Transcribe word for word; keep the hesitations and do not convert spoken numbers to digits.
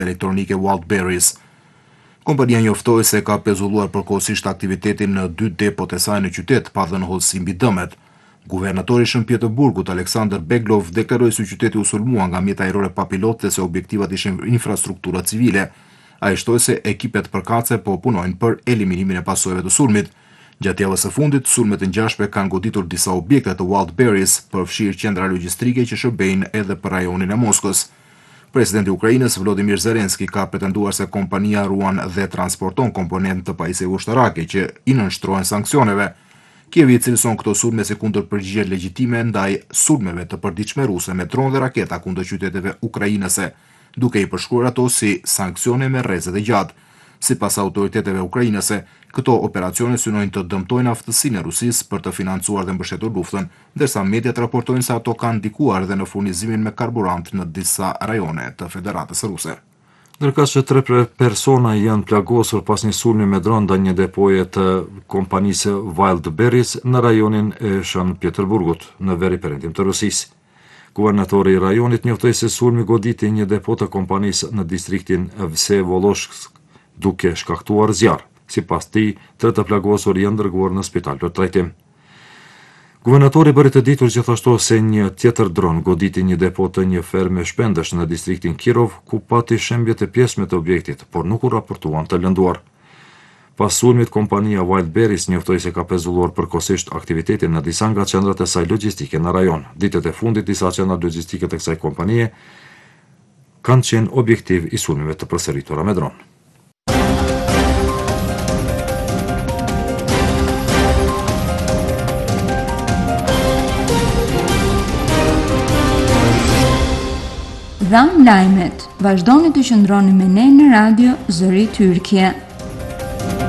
elektronike Wildberries. Kompania njoftoi se ka pezulluar përkohësisht aktivitetin në dy depot e saj në qytet pa dhënë hollësi mbi dëmet. Guvernatori i Shën Pjeterburgut Aleksandr Beglov deklaroi se qyteti u sulmua nga mjeta ajrore pa pilot dhe se objektivat ishin infrastruktura civile. Ai shtoi se ekipet përkatëse po punojnë për eliminimin e pasojave të sulmit. Gjatë javës së fundit, sulmet e ngjashme kanë goditur disa objekte të Wildberries, përfshirë qendra logjistike që shërbejnë edhe për rajonin e Moskës. Presidenti i Ukrainës Volodymyr Zelensky ka pretenduar se kompania ruan dhe transporton komponentë të pajisjeve ushtarake që i nënshtrohen sanksioneve. Kievi cilëson këto sulme si kundër përgjigje legjitime ndaj sulmeve të përditshme ruse me dronë dhe raketa kundër qyteteve ukrainase, duke i përshkruar ato si sanksione me rrezet e gjatë. Sipas autoriteteve ukrainase, këto operacione synojnë të dëmtojnë aftësinë e Rusisë për të financuar dhe mbështetur luftën, ndërsa mediat raportojnë se ato kanë ndikuar edhe në furnizimin me karburant në disa rajone të Federatës Ruse. Ndërkëse që tre persona janë plagosur pas një sulmi me dronë ndaj një depoje të kompanisë Wildberries në rajonin e Shën Pjeterburgut, në veri perëndim të Rusisë. Guvernatori i rajonit njoftoi se sulmi goditi një depo të kompanisë në distriktin Vsevolozhsk, duke shkaktuar zjarr. Sipas tij, tre të plagosur janë dërguar në spital për trajtim. Guvernatori bëri të ditur gjithashtu se një tjetër dron goditi një depo të një ferme shpendësh në distriktin Kirov, ku pati shembje të pjesme të objektit, por nuk u raportuan të lënduar. Pas sulmit, kompania Wildberries njoftoi se ka pezulluar përkohësisht aktivitetin në disa nga qendrat e saj logjistike në rajon. Ditët e fundit, disa qendra logjistike të kësaj kompanie kanë qenë objektiv i sulmeve të përsëritura me dronë. Dhamë lajmet, vazhdoni të qëndroni me ne në radio Zëri Tyrkje.